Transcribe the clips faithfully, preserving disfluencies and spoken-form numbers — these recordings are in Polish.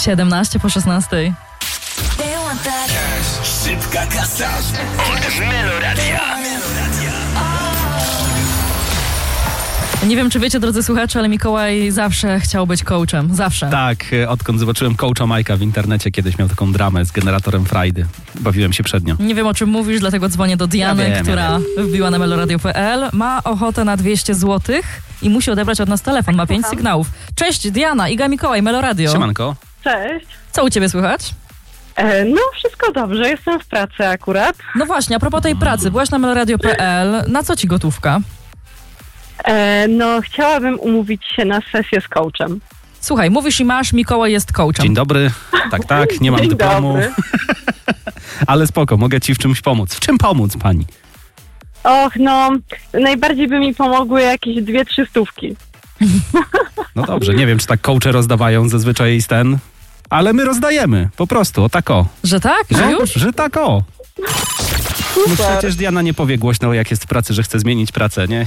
siedemnaście po szesnastej. Szybka kasa od Meloradia. Nie wiem, czy wiecie, drodzy słuchacze, ale Mikołaj zawsze chciał być coachem. Zawsze. Tak, odkąd zobaczyłem coacha Majka w internecie, kiedyś miał taką dramę z generatorem frajdy. Bawiłem się przed nią. Nie wiem, o czym mówisz, dlatego dzwonię do Diany, Ja wiem, która ja wbiła na meloradio kropka pe el. Ma ochotę na dwieście złotych i musi odebrać od nas telefon. Ma pięć sygnałów. Cześć, Diana, Iga, Mikołaj, Meloradio. Siemanko. Cześć. Co u ciebie słychać? E, no, wszystko dobrze, jestem w pracy akurat. No właśnie, a propos tej pracy, byłaś na meloradio kropka pe el. Na co ci gotówka? E, no, chciałabym umówić się na sesję z coachem. Słuchaj, mówisz i masz, Mikołaj jest coachem. Dzień dobry. Tak, tak, nie mam Dzień dyplomu. dobry. Ale spoko, mogę ci w czymś pomóc. W czym pomóc, pani? Och, no, najbardziej by mi pomogły jakieś dwie, trzy stówki. No dobrze, nie wiem, czy tak coache rozdawają zazwyczaj z ten, ale my rozdajemy, po prostu, o tak o. Że tak? Że No, już? że tak o. No przecież Diana nie powie głośno, jak jest w pracy, że chce zmienić pracę, nie?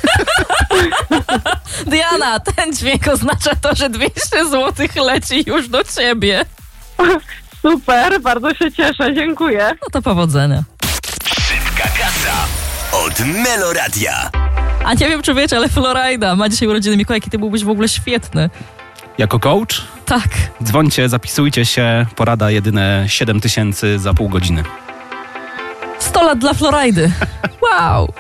Diana, ten dźwięk oznacza to, że dwieście złotych leci już do ciebie. Super, bardzo się cieszę, dziękuję. No to powodzenia. Szybka kasa od Meloradia. A nie wiem, czy wiecie, ale Florida ma dzisiaj urodziny. Mikołaj, jaki ty byłbyś w ogóle świetny. Jako coach Tak. dzwońcie, zapisujcie się, porada jedyne siedem tysięcy za pół godziny. sto lat dla Floridy. Wow.